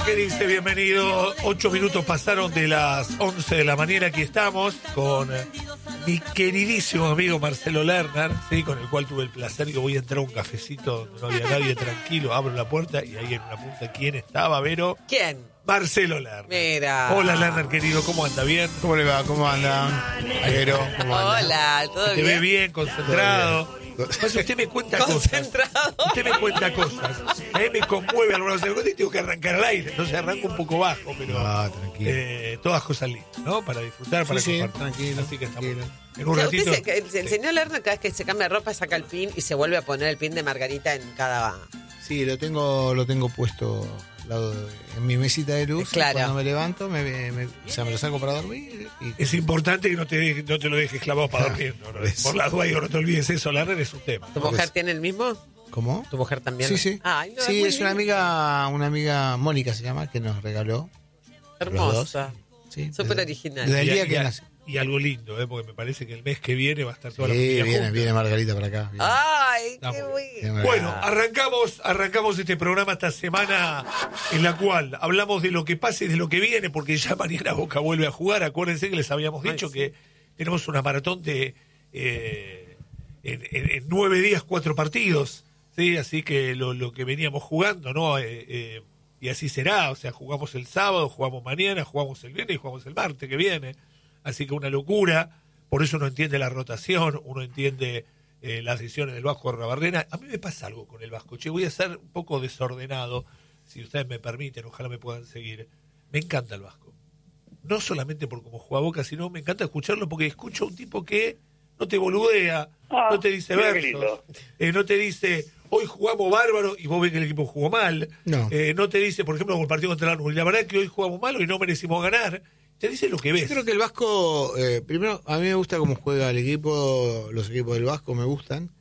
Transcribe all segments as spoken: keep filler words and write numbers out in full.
¿qué dice? Bienvenido. Ocho minutos pasaron de las once de la mañana. Aquí estamos con mi queridísimo amigo Marcelo Lerner, ¿sí? Con el cual tuve el placer que voy a entrar a un cafecito donde no había nadie, tranquilo, abro la puerta y ahí en una punta, ¿quién estaba, Vero? ¿Quién? Marcelo Lerner. Mira. Hola, Lerner, querido, ¿cómo anda? ¿Bien? ¿Cómo le va? ¿Cómo anda? Vero, ¿cómo anda? Hola, ¿todo Te bien? ve bien, concentrado. Pasa, usted me cuenta Concentrado. cosas. Usted me cuenta cosas. A mí me conmueve algunas cosas y tengo que arrancar al aire. Entonces arranco un poco bajo, pero Ah, tranquilo. eh, todas cosas lindas, ¿no? Para disfrutar, para Sí, sí, compartir. tranquilo, Así que estamos tranquilo. en un O sea, ratito. usted se- el, el señor Lerner cada vez que se cambia de ropa saca el pin y se vuelve a poner el pin de Margarita en cada... Sí, lo tengo, lo tengo puesto al lado de- en mi mesita de luz. Claro. Cuando me levanto, me, me- o sea, me lo saco para dormir. Y, Es importante que no te, deje- no te lo dejes clavado para dormir. No, no, Eso. por las dudas, digo, no te olvides eso, Lerner es un tema. ¿Tu mujer tiene el mismo? ¿Cómo? ¿Tu mujer también? Sí, sí. Ay, no, sí, muy es una lindo. amiga, una amiga, Mónica se llama, que nos regaló. Hermosa. Sí, Súper desde- original. Desde el Y, día y- que nací. y algo lindo, ¿eh? Porque me parece que el mes que viene va a estar Sí, toda la familia viene, junta. viene Margarita para acá. viene. Ay, Está qué muy bien. bueno. Bueno, arrancamos, arrancamos este programa esta semana en la cual hablamos de lo que pasa y de lo que viene, porque ya mañana Boca vuelve a jugar. Acuérdense que les habíamos dicho Ay, sí. que tenemos una maratón de eh, en, en- en nueve días, cuatro partidos, ¿sí? Así que lo, lo que veníamos jugando, ¿no? Eh, eh, y así será, o sea, jugamos el sábado, jugamos mañana, jugamos el viernes y jugamos el martes que viene. Así que una locura, por eso uno entiende la rotación, uno entiende eh, las decisiones del Vasco Arrabarrena. A mí me pasa algo con el Vasco, che, voy a ser un poco desordenado, si ustedes me permiten, ojalá me puedan seguir. Me encanta el Vasco. No solamente por cómo juega Boca, sino me encanta escucharlo porque escucho a un tipo que no te boludea, Ah, no te dice mira qué versos, lindo. eh, no te dice, hoy jugamos bárbaro y vos ves que el equipo jugó mal. No. Eh, no te dice, por ejemplo, como el partido contra la y la verdad es que hoy jugamos mal y no merecimos ganar. Te dice lo que ves. Yo creo que el Vasco, eh, primero, a mí me gusta cómo juega el equipo, los equipos del Vasco me gustan,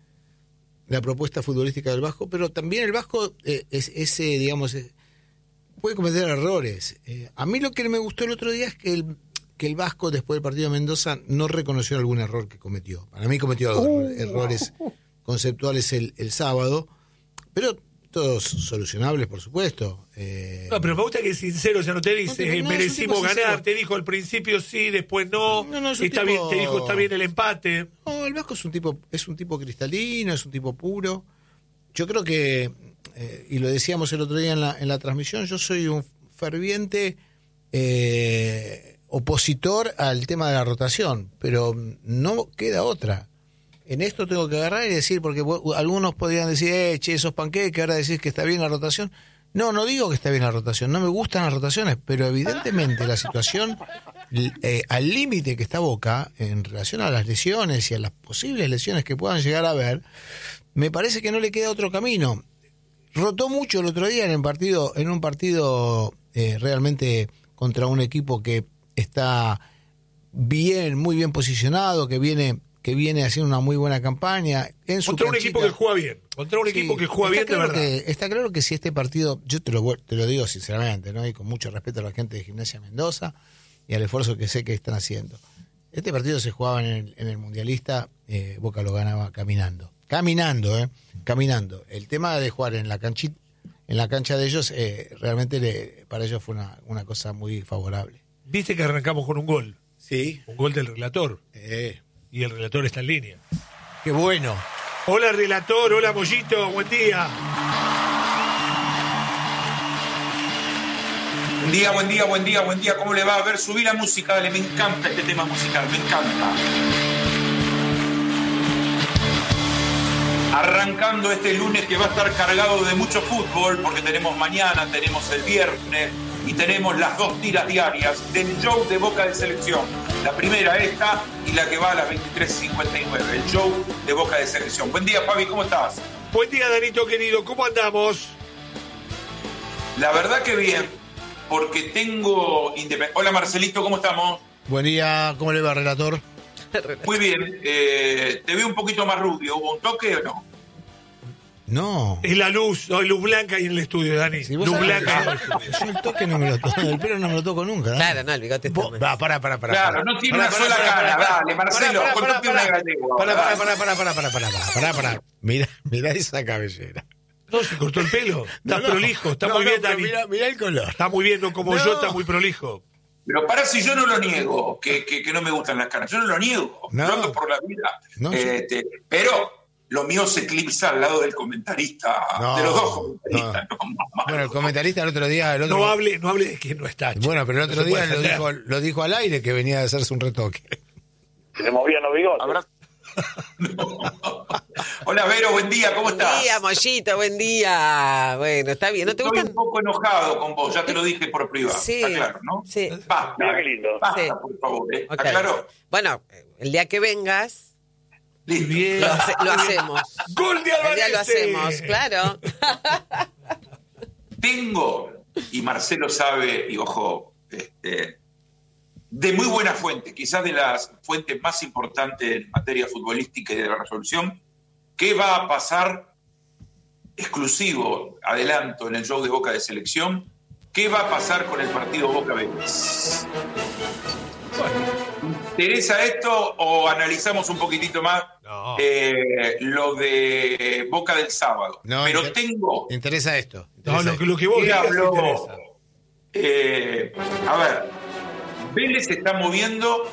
la propuesta futbolística del Vasco, pero también el Vasco, eh, es ese, digamos, eh, puede cometer errores. Eh, a mí lo que me gustó el otro día es que el, que el Vasco, después del partido de Mendoza, no reconoció algún error que cometió. Para mí cometió dos errores conceptuales el, el sábado, pero todos solucionables, por supuesto. Eh, No, pero me gusta que es sincero, o sea, no te No, dice, no, eh, es un merecimos tipo ganar, sincero. te dijo al principio sí, después no, No, no, es un está tipo- bien, te dijo está bien el empate. No, el Vasco es un tipo, es un tipo cristalino, es un tipo puro. Yo creo que, eh, y lo decíamos el otro día en la, en la transmisión, yo soy un ferviente eh, opositor al tema de la rotación, pero no queda otra. En esto tengo que agarrar y decir, porque vos- algunos podrían decir, eh, che, esos panqueques, ahora decís que está bien la rotación. No, no digo que está bien la rotación, no me gustan las rotaciones, pero evidentemente la situación eh, al límite que está Boca en relación a las lesiones y a las posibles lesiones que puedan llegar a haber, me parece que no le queda otro camino. Rotó mucho el otro día en un partido, en un partido eh, realmente contra un equipo que está bien, muy bien posicionado, que viene, que viene haciendo una muy buena campaña en su Contra un canchita. equipo que juega bien, contra un Sí, equipo que juega está bien de claro verdad. que- está claro que si este partido, yo te lo, vu- te lo digo sinceramente, ¿no? Y con mucho respeto a la gente de Gimnasia Mendoza y al esfuerzo que sé que están haciendo. Este partido se jugaba en el, en el Mundialista, eh, Boca lo ganaba caminando. Caminando, ¿eh? Caminando. El tema de jugar en la canchita, en la cancha de ellos, eh, realmente le- para ellos fue una, una cosa muy favorable. Viste que arrancamos con un gol, Sí. un gol del relator, Eh, y el relator está en línea. qué bueno. Hola relator, hola Mollito, buen día. Buen día, buen día, buen día, buen día. ¿Cómo le va? A ver, subí la música, dale, me encanta este tema musical, me encanta. Arrancando este lunes que va a estar cargado de mucho fútbol, porque tenemos mañana, tenemos el viernes y tenemos las dos tiras diarias del show de Boca de Selección. La primera esta y la que va a las veintitrés cincuenta y nueve, el show de Boca de Selección. Buen día, Fabi, ¿cómo estás? Buen día, Danito querido, ¿cómo andamos? La verdad que bien, porque tengo... independ- Hola, Marcelito, ¿cómo estamos? Buen día, ¿cómo le va, relator? Muy bien, eh, te veo un poquito más rubio. ¿Hubo un toque o no? No. Es la luz, no, hay luz blanca ahí en el estudio, Dani. Si vos Luz sabés blanca. que yo, yo el toque no me lo toco, el pelo no me lo toco nunca. ¿eh? Claro, no, el bigote está Vos- mal. Va, pará, pará, pará. Claro, pará. no tiene Pará, una pará, sola pará, cara. pará, Dale, Marcelo, pará, pará, contate pará, una gallego. Pará, pará, dale. pará, pará, pará, pará, pará, pará, pará. Mirá, mirá esa cabellera. No, se cortó el pelo. Está No, no. prolijo, está No, muy no, bien, pero Dani. Mirá, mirá el color. Está muy bien, no como No. yo, está muy prolijo. Pero para si yo no lo niego, que, que, que no me gustan las canas. Yo no lo niego. No. Yo ando por la vida. No, Este, pero lo mío se eclipsa al lado del comentarista, No, de los dos comentaristas. No. mamá. Bueno, el comentarista el otro día... El otro... No hable, no hable de quien no está. chico. Bueno, pero el otro No se día puede lo defender. dijo, lo dijo al aire que venía de hacerse un retoque. Se le movían los bigotes. Habrá- No. Hola, Vero, buen día, ¿cómo Buen estás? día, Mollito, buen día. Bueno, está bien. ¿No te Estoy gustan? un poco enojado con vos, ya te lo dije por privado. Sí. Está claro, ¿no? Sí. Basta, Mira qué lindo. basta, Sí. por favor, ¿eh? Ok. ¿Está claro? Bueno, el día que vengas, Listo. Bien. lo, hace- lo hacemos. ¡Gol de El Alvarez! día lo hacemos, claro. Tengo, y Marcelo sabe, y ojo, este, de muy buena fuente, quizás de las fuentes más importantes en materia futbolística y de la resolución, qué va a pasar exclusivo, adelanto, en el show de Boca de Selección, qué va a pasar con el partido Boca Vélez. ¿Interesa esto o analizamos un poquitito más No. eh, lo de Boca del sábado? No, Pero inter- tengo... Me interesa esto. me No, interesa lo que, lo que vos ¿Qué digas me habló? interesa. Eh, a ver, Vélez se está moviendo.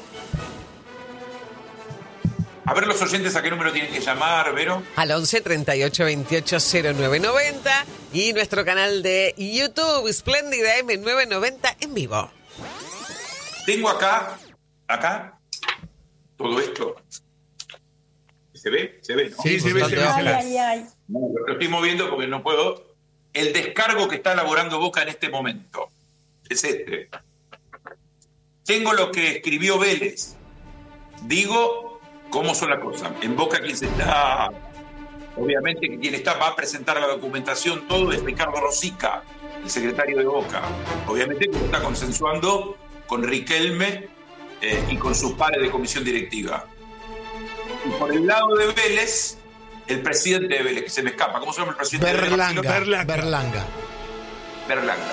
A ver los oyentes a qué número tienen que llamar, Vero. Al once treinta y ocho veintiocho cero nueve noventa y nuestro canal de YouTube, Espléndida M nueve noventa en vivo. Tengo acá, acá, todo esto. ¿Se ve? ¿Se ve? ¿no? Sí, se ve, se ve. Ay, se ve. Ay, ay. No, lo estoy moviendo porque no puedo. El descargo que está elaborando Boca en este momento es este. Tengo lo que escribió Vélez. Digo cómo son las cosas. En Boca quien se está, obviamente que quien está va a presentar la documentación, todo es Ricardo Rosica, el secretario de Boca. Obviamente que lo está consensuando con Riquelme eh, y con sus pares de comisión directiva. Y por el lado de Vélez, el presidente de Vélez, que se me escapa. ¿Cómo se llama el presidente de Vélez? Berlanga, Berlanga. Berlanga. Berlanga.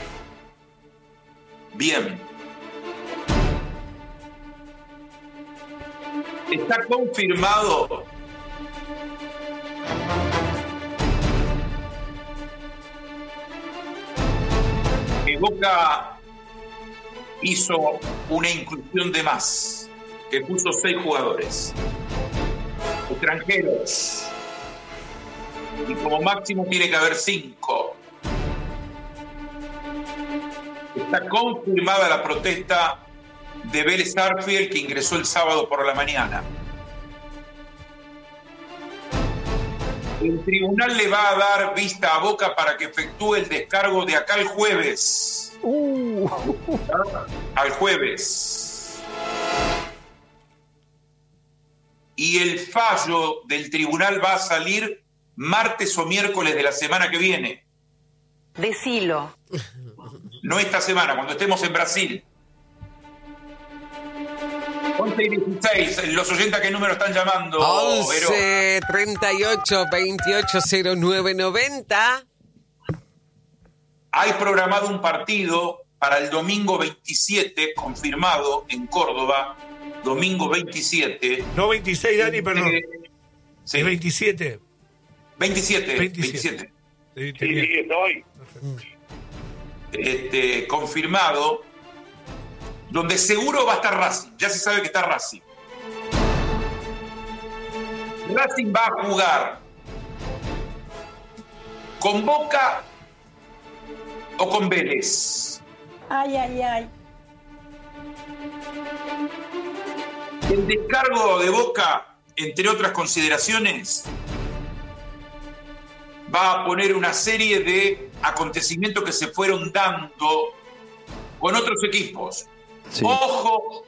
Bien. Está confirmado que Boca hizo una inclusión de más, que puso seis jugadores extranjeros y como máximo tiene que haber cinco. Está confirmada la protesta de Vélez Sarsfield, que ingresó el sábado por la mañana. El tribunal le va a dar vista a Boca para que efectúe el descargo de acá el jueves. Uh. Al jueves. Y el fallo del tribunal va a salir martes o miércoles de la semana que viene. Decilo. No esta semana, cuando estemos en Brasil. once y dieciséis, los oyentes a qué número están llamando, Vero. once treinta y ocho veintiocho cero nueve noventa. Hay programado un partido para el domingo veintisiete, confirmado en Córdoba, domingo veintisiete. No veintiséis, Dani, perdón. Eh, sí, Es veintisiete. veintisiete, veintisiete. veintisiete. Sí, Sí, tenía. sí, estoy. Este, confirmado, donde seguro va a estar Racing. Ya se sabe que está Racing. Racing va a jugar con Boca o con Vélez. Ay, ay, ay. El descargo de Boca, entre otras consideraciones, va a poner una serie de acontecimientos que se fueron dando con otros equipos. Sí. Ojo,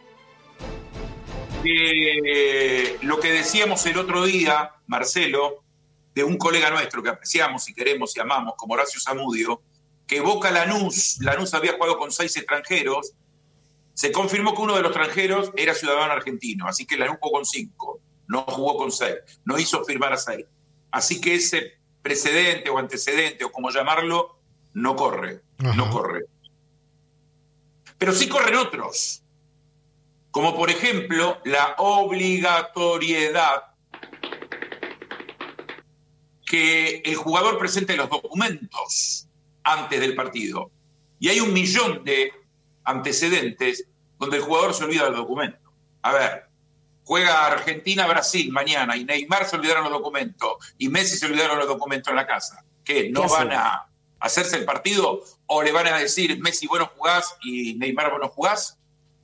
que lo que decíamos el otro día, Marcelo, de un colega nuestro que apreciamos y queremos y amamos, como Horacio Zamudio, que Boca Lanús, Lanús había jugado con seis extranjeros, se confirmó que uno de los extranjeros era ciudadano argentino, así que Lanús jugó con cinco, no jugó con seis, no hizo firmar a seis. Así que ese precedente o antecedente, o como llamarlo, no corre, Ajá. no corre. Pero sí corren otros, como por ejemplo la obligatoriedad que el jugador presente los documentos antes del partido. Y hay un millón de antecedentes donde el jugador se olvida del documento. A ver, juega Argentina-Brasil mañana y Neymar se olvidaron los documentos y Messi se olvidaron los documentos en la casa. ¿Qué? ¿No van a hacerse el partido o le van a decir Messi vos no jugás y Neymar vos no jugás?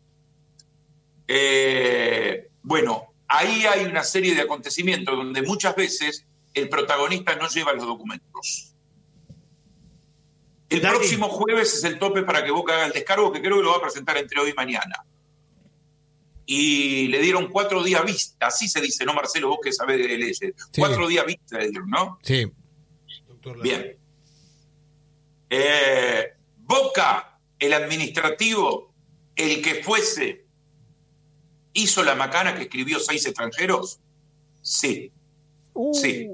Eh, bueno, ahí hay una serie de acontecimientos donde muchas veces el protagonista no lleva los documentos. El Dani. próximo jueves es el tope para que Boca haga el descargo, que creo que lo va a presentar entre hoy y mañana. Y le dieron cuatro días vista, así se dice, ¿no, Marcelo? Vos que sabés de leyes. Sí. Cuatro días vista le dieron, ¿no? Sí. Bien. Eh, Boca, el administrativo, el que fuese, ¿hizo la macana que escribió seis extranjeros? Sí. Uh. Sí.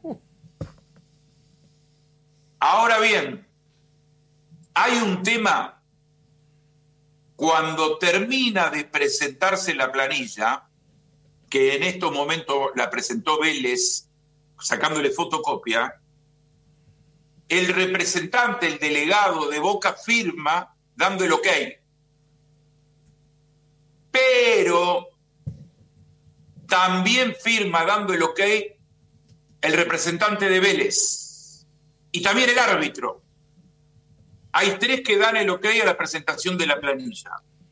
Ahora bien, hay un tema cuando termina de presentarse la planilla, que en estos momentos la presentó Vélez, sacándole fotocopia, el representante, el delegado de Boca firma dando el ok. Pero también firma dando el ok el representante de Vélez y también el árbitro. Hay tres que dan el ok a la presentación de la planilla.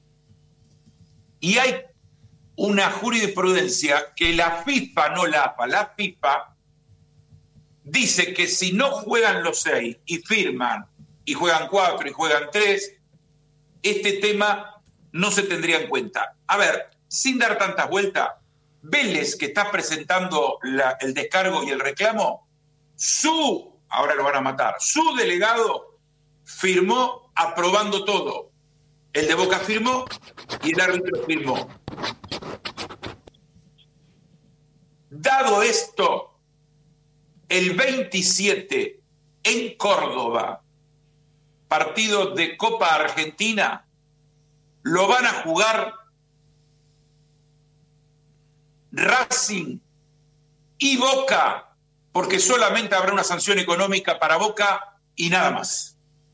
Y hay una jurisprudencia que la FIFA, no la AFA, la FIFA dice que si no juegan los seis y firman, y juegan cuatro y juegan tres, este tema no se tendría en cuenta. A ver, sin dar tantas vueltas, Vélez, que está presentando la, el descargo y el reclamo, su, ahora lo van a matar, su delegado firmó aprobando todo. El de Boca firmó y el árbitro firmó. Dado esto, el veintisiete en Córdoba, partido de Copa Argentina, lo van a jugar Racing y Boca, porque solamente habrá una sanción económica para Boca y nada más.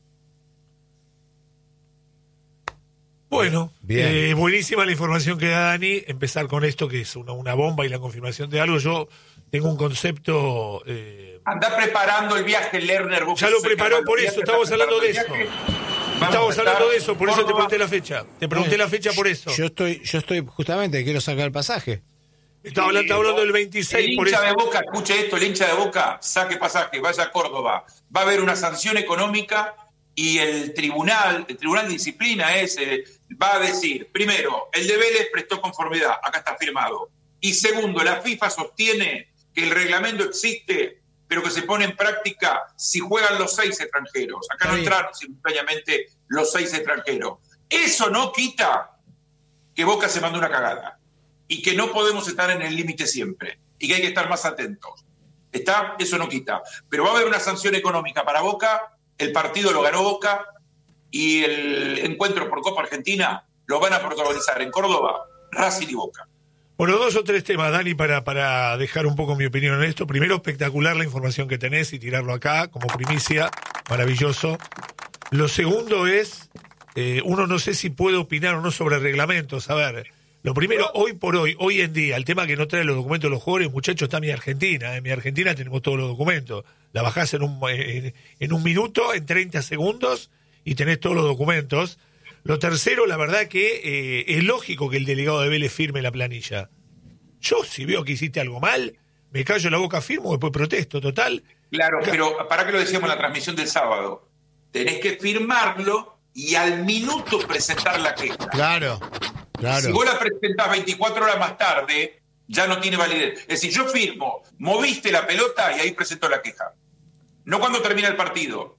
Bueno, eh, buenísima la información que da Dani. Empezar con esto que es una, una bomba y la confirmación de algo. Yo tengo un concepto... Eh, Anda preparando el viaje, Lerner. Ya lo preparó, por eso, estamos hablando de eso. Estamos hablando de eso, por eso te pregunté la fecha. Te pregunté la fecha por eso. Yo estoy, yo estoy justamente, quiero sacar el pasaje. Estaba hablando, estaba hablando del veintiséis, el por hincha eso. de Boca, escuche esto, el hincha de Boca, saque pasaje, vaya a Córdoba. Va a haber una sanción económica y el tribunal, el tribunal de disciplina ese va a decir, primero, el de Vélez prestó conformidad, acá está firmado. Y segundo, la FIFA sostiene que el reglamento existe, pero que se pone en práctica si juegan los seis extranjeros. Acá no entraron simultáneamente los seis extranjeros. Eso no quita que Boca se mandó una cagada y que no podemos estar en el límite siempre y que hay que estar más atentos. ¿Está? Eso no quita. Pero va a haber una sanción económica para Boca, el partido lo ganó Boca y el encuentro por Copa Argentina lo van a protagonizar en Córdoba, Racing y Boca. Bueno, dos o tres temas, Dani, para, para dejar un poco mi opinión en esto. Primero, espectacular la información que tenés y tirarlo acá como primicia, maravilloso. Lo segundo es, eh, uno no sé si puede opinar o no sobre reglamentos. A ver, lo primero, hoy por hoy, hoy en día, el tema que no trae los documentos de los jugadores, muchachos, está mi Argentina. En mi Argentina tenemos todos los documentos. La bajás en un, en, en un minuto, en treinta segundos, y tenés todos los documentos. Lo tercero, la verdad que eh, es lógico que el delegado de Vélez firme la planilla. Yo, si veo que hiciste algo mal, me callo la boca, firmo, después protesto, total. Claro, pero para que lo decíamos en la transmisión del sábado, tenés que firmarlo y al minuto presentar la queja. Claro, claro. Si vos la presentás veinticuatro horas más tarde, ya no tiene validez. Es decir, yo firmo, moviste la pelota y ahí presento la queja. No cuando termina el partido.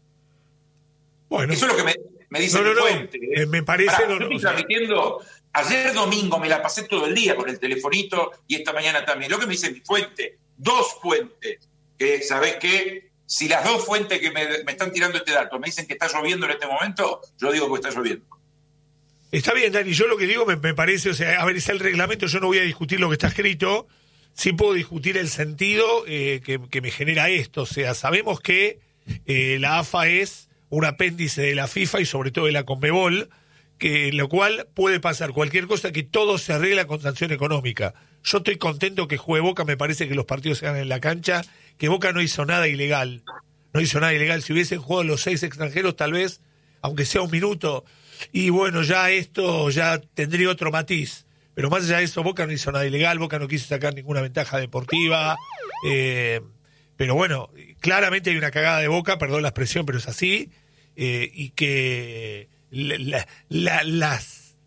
Bueno. Eso es lo que me... Me dice no, no, mi fuente. No. ¿eh? Me parece... Pará, no, yo no, estoy o sea... transmitiendo... Ayer domingo me la pasé todo el día con el telefonito y esta mañana también. Lo que me dice mi fuente, dos fuentes, que ¿sabés qué? Si las dos fuentes que me, me están tirando este dato me dicen que está lloviendo en este momento, yo digo que está lloviendo. Está bien, Dani, yo lo que digo me, me parece, o sea, a ver, es el reglamento, yo no voy a discutir lo que está escrito, sí puedo discutir el sentido eh, que, que me genera esto. O sea, sabemos que eh, la A F A es un apéndice de la FIFA y sobre todo de la Conmebol, que en lo cual puede pasar cualquier cosa, que todo se arregla con sanción económica. Yo estoy contento que juegue Boca, me parece que los partidos se hagan en la cancha, que Boca no hizo nada ilegal. No hizo nada ilegal. Si hubiesen jugado los seis extranjeros, tal vez, aunque sea un minuto, y bueno, ya esto ya tendría otro matiz. Pero más allá de eso, Boca no hizo nada ilegal, Boca no quiso sacar ninguna ventaja deportiva. Eh, pero bueno, claramente hay una cagada de Boca, perdón la expresión, pero es así. Eh, y que la, la, la, las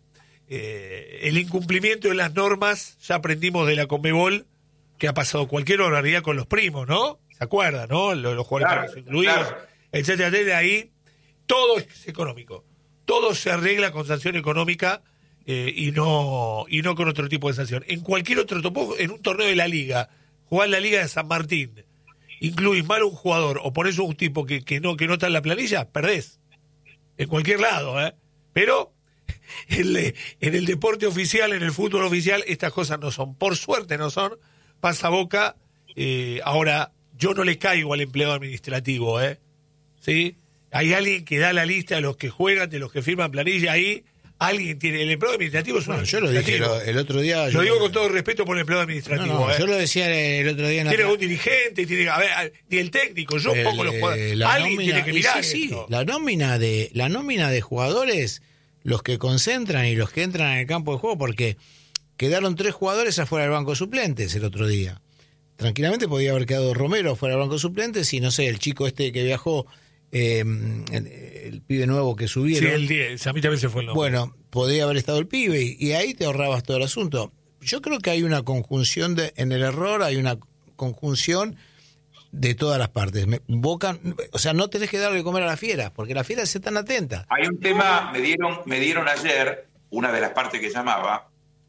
eh, el incumplimiento de las normas, ya aprendimos de la Conmebol, que ha pasado cualquier barbaridad con los primos, ¿no? ¿Se acuerdan, no? Los, los jugadores claro, incluidos, claro. etcétera, de ahí, todo es económico. Todo se arregla con sanción económica eh, y no y no con otro tipo de sanción. En cualquier otro topo, en un torneo de la Liga, jugar la Liga de San Martín, incluís mal a un jugador o ponés un tipo que, que no que no está en la planilla, perdés. En cualquier lado, ¿eh? Pero en, le, en el deporte oficial, en el fútbol oficial, estas cosas no son. Por suerte no son. Pasa Boca. Eh, ahora, yo no le caigo al empleado administrativo, ¿eh? ¿Sí? Hay alguien que da la lista de los que juegan, de los que firman planilla, ahí alguien tiene, el empleado administrativo es un Bueno, yo lo dije lo, el otro día. Lo yo digo lo, con todo respeto por el empleado administrativo. No, no, ¿eh? yo lo decía el otro día en la. Tiene algún dirigente, tiene, a ver, ni el técnico, yo el, pongo los jugadores. Alguien nómina, tiene que mirar sí, esto. sí, la nómina de la nómina de jugadores, los que concentran y los que entran en el campo de juego, porque quedaron tres jugadores afuera del banco de suplentes el otro día. Tranquilamente podía haber quedado Romero afuera del banco de suplentes y no sé, el chico este que viajó, eh, el, el pibe nuevo que subieron. Sí, el diez, a mí también se fue el nombre. Bueno, podía haber estado el pibe y, y ahí te ahorrabas todo el asunto. Yo creo que hay una conjunción de, en el error, hay una conjunción de todas las partes. Me, Boca, o sea, no tenés que darle de comer a las fieras, porque las fieras están atentas. Hay un tema, me dieron, me dieron ayer, una de las partes que llamaba,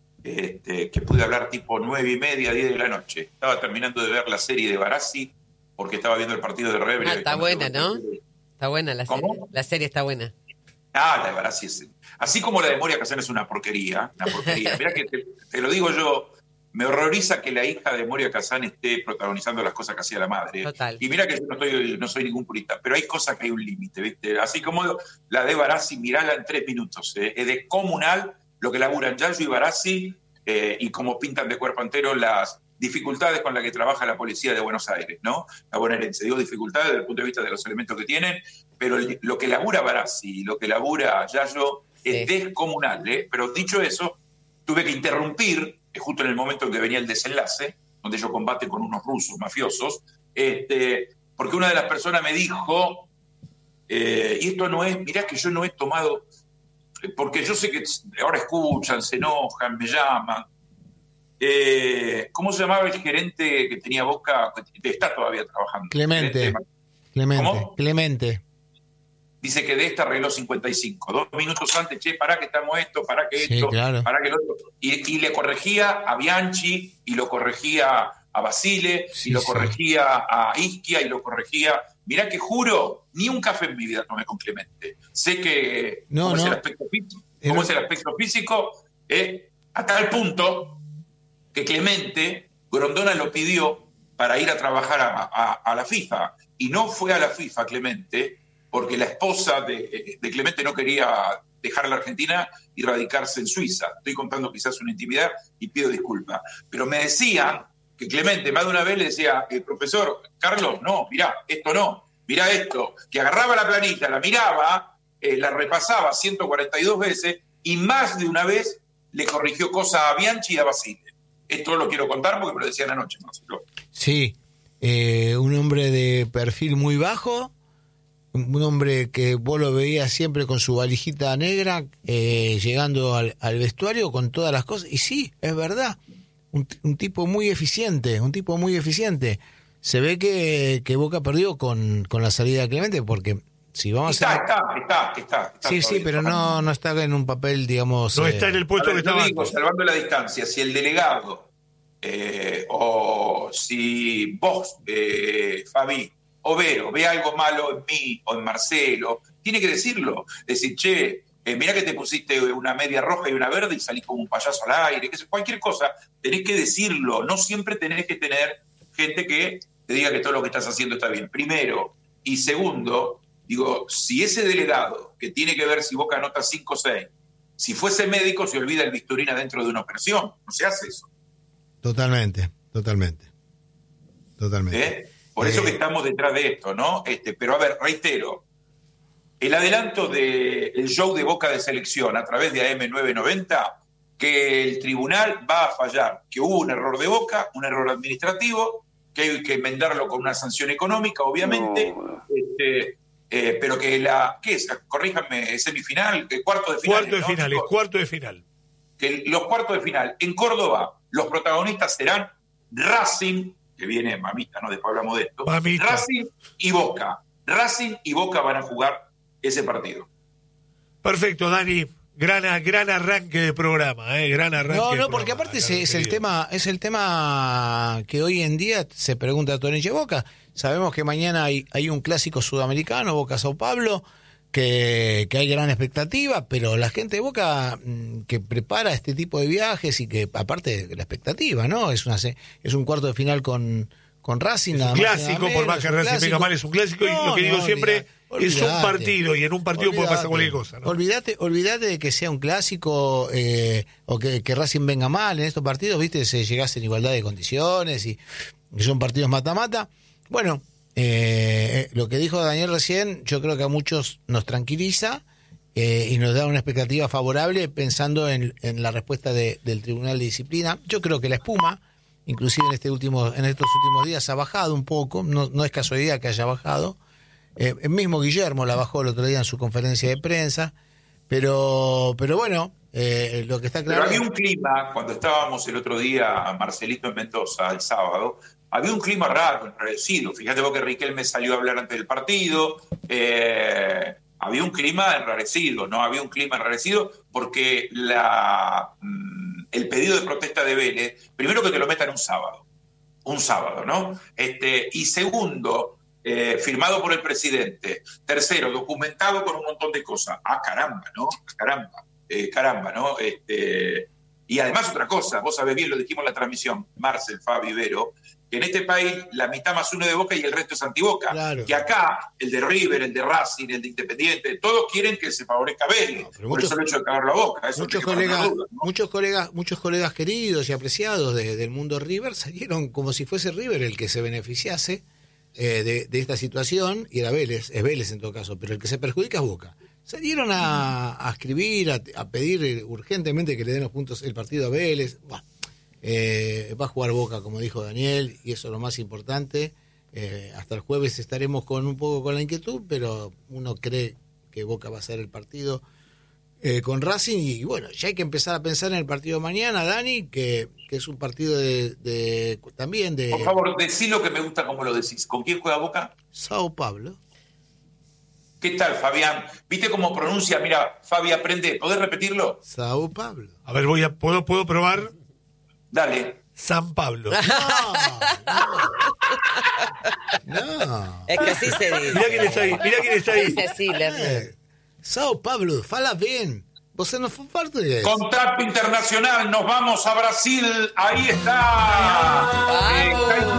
este, que pude hablar tipo nueve y media, diez de la noche. Estaba terminando de ver la serie de Barassi, porque estaba viendo el partido de River. Ah, está buena, ¿no? Está buena la serie. ¿Cómo? La serie está buena. Ah, la de Barassi es... Así como la de Moria Kazan es una porquería, una porquería. Mirá que te, te lo digo yo, me horroriza que la hija de Moria Kazan esté protagonizando las cosas que hacía la madre. Total. Y mira que yo no, estoy, no soy ningún purista, pero hay cosas que hay un límite, ¿viste? Así como la de Barassi, mirala en tres minutos. ¿eh? Es descomunal lo que laburan Yayo y Barassi eh, y cómo pintan de cuerpo entero las dificultades con las que trabaja la policía de Buenos Aires, ¿no? La bonaerense. Digo dificultades desde el punto de vista de los elementos que tienen, pero el, lo que labura Barassi, lo que labura Yayo es sí. descomunal, ¿eh? Pero dicho eso, tuve que interrumpir, justo en el momento en que venía el desenlace, donde yo combate con unos rusos mafiosos, este, porque una de las personas me dijo, eh, y esto no es, mirá que yo no he tomado, porque yo sé que ahora escuchan, se enojan, me llaman. Eh, ¿Cómo se llamaba el gerente que tenía Boca, que está todavía trabajando? Clemente. Clemente. ¿Cómo? Clemente. Dice que de esta arregló cincuenta y cinco. Dos minutos antes, che, pará que estamos esto, pará que sí, esto, claro. pará que lo otro. Y, y le corregía a Bianchi, y lo corregía a Basile, sí, y lo sí. corregía a Ischia, y lo corregía... Mirá que juro, ni un café en mi vida tomé con Clemente. Sé que no, cómo, no. Es, el aspecto físico, cómo es el aspecto físico, eh, a tal punto que Clemente, Grondona lo pidió para ir a trabajar a, a, a la FIFA. Y no fue a la FIFA, Clemente, porque la esposa de, de Clemente no quería dejar la Argentina y radicarse en Suiza. Estoy contando quizás una intimidad y pido disculpas. Pero me decían que Clemente más de una vez le decía, eh, profesor, Carlos, no, mirá, esto no, mirá esto, que agarraba la planilla, la miraba, eh, la repasaba ciento cuarenta y dos veces y más de una vez le corrigió cosas a Bianchi y a Basile. Esto lo quiero contar porque me lo decían anoche, Marcelo. Sí, eh, un hombre de perfil muy bajo, un hombre que vos lo veías siempre con su valijita negra, eh, llegando al, al vestuario con todas las cosas. Y sí, es verdad, un, un tipo muy eficiente, un tipo muy eficiente. Se ve que, que Boca perdió con, con la salida de Clemente, porque si vamos está, a... Está, está, está, está. Sí, sí, pero no, no está en un papel, digamos... No eh, está en el puesto ver, que estaba digo, antes. salvando la distancia, si el delegado eh, o si vos, eh, Fabi, o Vero, ve algo malo en mí o en Marcelo, tiene que decirlo. Decir, che, Eh, mirá que te pusiste una media roja y una verde y salís como un payaso al aire, que es cualquier cosa, tenés que decirlo, no siempre tenés que tener gente que te diga que todo lo que estás haciendo está bien, primero. Y segundo, digo, si ese delegado, que tiene que ver si Boca anota cinco o seis, si fuese médico se olvida el bisturín adentro de una operación, no se hace eso. Totalmente, totalmente, totalmente. ¿Eh? Por eso Eh, que estamos detrás de esto, ¿no? Este, pero a ver, reitero, el adelanto del show de Boca de Selección a través de A M nueve noventa, que el tribunal va a fallar, que hubo un error de Boca, un error administrativo, que hay que enmendarlo con una sanción económica, obviamente, No. este, eh, pero que la, ¿qué es? Corríjanme, semifinal, eh, cuarto de final. Cuarto de ¿no? final, es cuarto de final. Que los cuartos de final en Córdoba, los protagonistas serán Racing, que viene mamita, ¿no? Después hablamos de esto. Mamita. Racing y Boca. Racing y Boca van a jugar ese partido. Perfecto, Dani. Gran, gran arranque de programa, ¿eh? Gran arranque. No, de no, porque programa, aparte es, Carlos, es el querido. tema, es el tema que hoy en día se pregunta a Torrenche Boca. Sabemos que mañana hay, hay un clásico sudamericano, Boca Sao Paulo, que, que hay gran expectativa, pero la gente de Boca mm, que prepara este tipo de viajes y que aparte de la expectativa, ¿no? Es una se- es un cuarto de final con, con Racing, nada Un más y nada clásico, por más menos, que un Racing clásico. venga mal, es un clásico. Y No, lo que digo no, siempre olvidate, es un olvidate. partido. Y en un partido puede pasar cualquier cosa, ¿no? Olvídate, olvídate de que sea un clásico eh, o que, que Racing venga mal en estos partidos, viste, se llegase en igualdad de condiciones y, y son partidos mata-mata. Bueno, eh, lo que dijo Daniel recién, yo creo que a muchos nos tranquiliza eh, y nos da una expectativa favorable pensando en, en la respuesta de- del Tribunal de Disciplina. Yo creo que la espuma, inclusive en este último, en estos últimos días, ha bajado un poco, no, no es casualidad que haya bajado. Eh, el mismo Guillermo la bajó el otro día en su conferencia de prensa, pero pero bueno, eh, lo que está claro... Pero había un clima, cuando estábamos el otro día, Marcelito en Mendoza, el sábado, había un clima raro, enrarecido. Fíjate vos que Riquelme salió a hablar antes del partido. Eh, había un clima enrarecido, ¿no? Había un clima enrarecido porque la, mm, el pedido de protesta de Vélez, primero que te lo metan un sábado, un sábado, ¿no? Este, y segundo, eh, firmado por el presidente. Tercero, documentado con un montón de cosas. Ah, caramba, ¿no? Caramba, eh, caramba, ¿no? Este, y además otra cosa, vos sabés bien, lo dijimos en la transmisión, Marcel, Fabi, Vero, que en este país la mitad más uno de Boca y el resto es antiboca. Claro. Que acá, el de River, el de Racing, el de Independiente, todos quieren que se favorezca a Vélez. No, pero por muchos- eso el hecho de cagarlo a Boca. Eso Muchos hay que poner colegas, dudas, ¿no? muchos colegas, muchos colegas queridos y apreciados de- del mundo River salieron como si fuese River el que se beneficiase eh, de, de esta situación, y era Vélez, es Vélez en todo caso, pero el que se perjudica es Boca. Salieron a, a escribir, a, a pedir urgentemente que le den los puntos el partido a Vélez. Buah, eh, va a jugar Boca, como dijo Daniel, y eso es lo más importante. Eh, hasta el jueves estaremos con un poco con la inquietud, pero uno cree que Boca va a ser el partido eh, con Racing, y bueno, ya hay que empezar a pensar en el partido de mañana, Dani, que, que es un partido de, de también de Por favor, decí lo que me gusta como lo decís. ¿Con quién juega Boca? Sao Paulo. ¿Qué tal, Fabián? ¿Viste cómo pronuncia? Mira, Fabi, aprende. ¿Podés repetirlo? Sao Paulo. A ver, voy a, ¿puedo, puedo probar? Dale. San Pablo. No, no. Es que así se dice. Mirá quién está ahí, mirá quién está ahí. Dice así, Lerner. Eh, Sao Paulo, fala bien. Você não foi português. Contacto internacional, nos vamos a Brasil. Ahí está. Eh,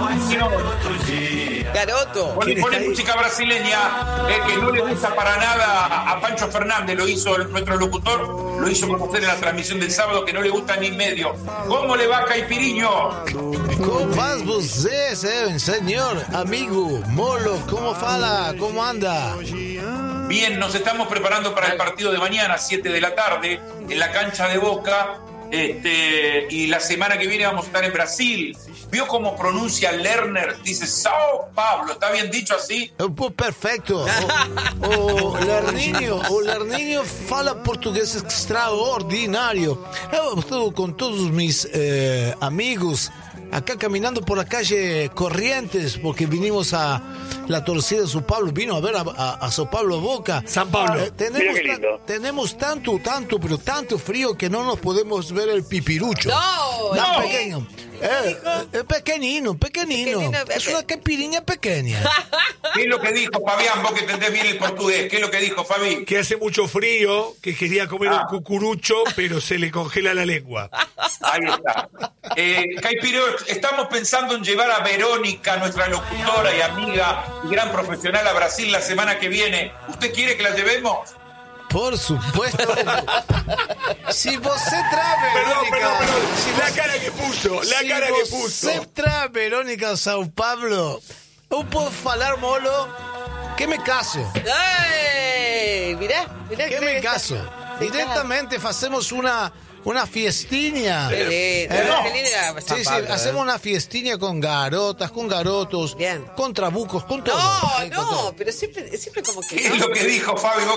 Garoto. Pone, ¿Quién pone está ahí? música brasileña, eh, que no le gusta para nada a Pancho Fernández, lo hizo el- nuestro locutor, lo hizo conocer en la transmisión del sábado, que no le gusta ni medio. ¿Cómo le va, Caipiriño? Como faz você, seu senhor, amigo, Molo? Como fala? Como anda? Bien, nos estamos preparando para el partido de mañana, siete de la tarde, en la cancha de Boca. Este, y la semana que viene vamos a estar en Brasil. ¿Vio cómo pronuncia Lerner? Dice Sao Paulo, ¿está bien dicho así? Pô, perfeito. O, o Lerninho, o Lerninho fala português extraordinário. Eu estou com todos mis eh, amigos acá caminando por la calle Corrientes porque vinimos a la torcida de Sao Paulo, vino a ver a, a, a Sao Paulo Boca. San Pablo. Eh, tenemos, Mira qué lindo. ta- tenemos tanto, tanto, pero tanto frío que no nos podemos ver el pipirucho. No, Tan no. pequeño. Eh, es pequeñino, pequeñino. Pequeñino, Es una caipirinha pequeña. ¿Qué es lo que dijo Fabián? Vos que entendés bien el portugués. ¿Qué es lo que dijo Fabi? Que hace mucho frío, que quería comer Ah. un cucurucho, pero se le congela la lengua. Ahí está. Eh, Caipiro, estamos pensando en llevar a Verónica, nuestra locutora y amiga y gran profesional, a Brasil la semana que viene. ¿Usted quiere que la llevemos? Por supuesto. Si você trae Perdón, Verónica, perdón, perdón. si La vos- cara que puso, la si cara que puso. você trae Verónica a Sao Paulo, eu posso falar, molo, que me caso. ¡Ay! Mirá, mirá. Que me caso. Directamente hacemos una, una fiestinha. Qué lindo, Eh, qué lindo era San Sí, sí, Pablo, ¿eh? hacemos una fiestinha con garotas, con garotos, Bien. con trabucos, con todo. No, Sí, con no, todo. pero siempre, siempre como que ¿Qué no. es lo que dijo Fabi?